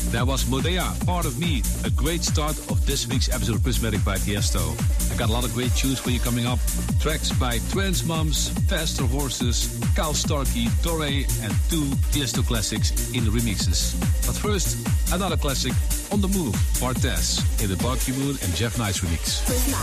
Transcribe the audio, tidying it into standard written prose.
That was Modea, Part of Me, a great start of this week's episode of Prismatic by Tiesto. I got a lot of great tunes for you coming up. Tracks by Trans Moms, Faster Horses, Kyle Starkey, Doré, and 2 Tiesto classics in the remixes. But first, another classic, On the Move, Bartez, in the Barky Moon and Jeff Nice remix.